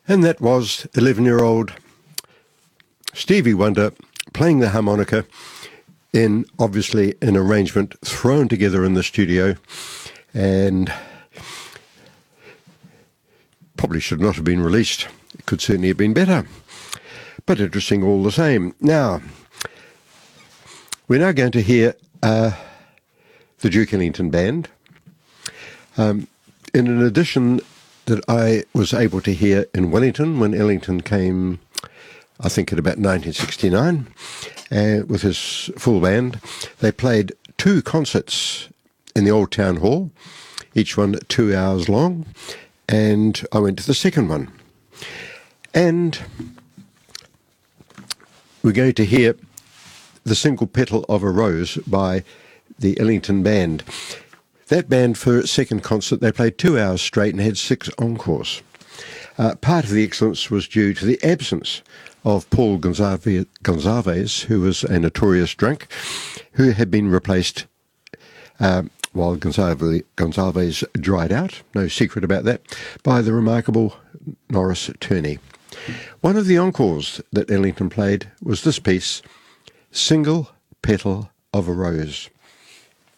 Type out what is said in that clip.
And that was 11-year-old Stevie Wonder playing the harmonica in, obviously, an arrangement thrown together in the studio, and probably should not have been released. It could certainly have been better, but interesting all the same. Now, we're now going to hear the Duke Ellington Band in an edition that I was able to hear in Wellington when Ellington came, I think, at about 1969, with his full band. They played 2 concerts in the Old Town Hall, each one 2 hours long, and I went to the second one. And we're going to hear The Single Petal of a Rose by the Ellington Band. That band, for its second concert, they played 2 hours straight and had 6 encores. Part of the excellence was due to the absence of Paul Gonsalves, who was a notorious drunk, who had been replaced while Gonsalves dried out, no secret about that, by the remarkable Norris Turney. One of the encores that Ellington played was this piece, Single Petal of a Rose.